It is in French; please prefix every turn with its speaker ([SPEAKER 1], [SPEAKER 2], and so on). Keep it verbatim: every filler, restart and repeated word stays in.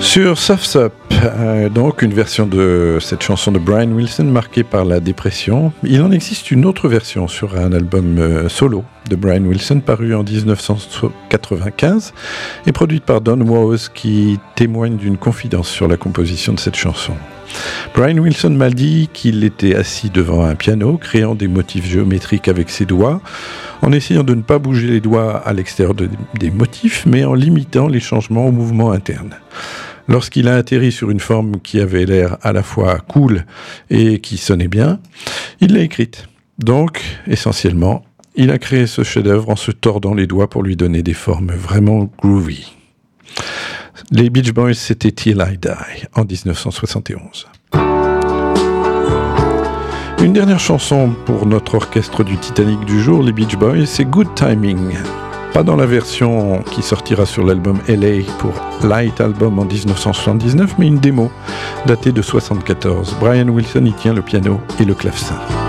[SPEAKER 1] Sur Surf's Up, euh, donc une version de cette chanson de Brian Wilson marquée par la dépression. Il en existe une autre version sur un album euh, solo de Brian Wilson paru en dix-neuf cent quatre-vingt-quinze et produite par Don Was qui témoigne d'une confidence sur la composition de cette chanson. Brian Wilson m'a dit qu'il était assis devant un piano, créant des motifs géométriques avec ses doigts, en essayant de ne pas bouger les doigts à l'extérieur de, des motifs, mais en limitant les changements au mouvement interne. Lorsqu'il a atterri sur une forme qui avait l'air à la fois cool et qui sonnait bien, il l'a écrite. Donc, essentiellement, il a créé ce chef-d'œuvre en se tordant les doigts pour lui donner des formes vraiment groovy. Les Beach Boys, c'était Till I Die en dix-neuf cent soixante et onze. Une dernière chanson pour notre orchestre du Titanic du jour, les Beach Boys, c'est Good Timing. Pas dans la version qui sortira sur l'album L A pour Light Album en dix-neuf cent soixante-dix-neuf, mais une démo datée de soixante-quatorze. Brian Wilson y tient le piano et le clavecin.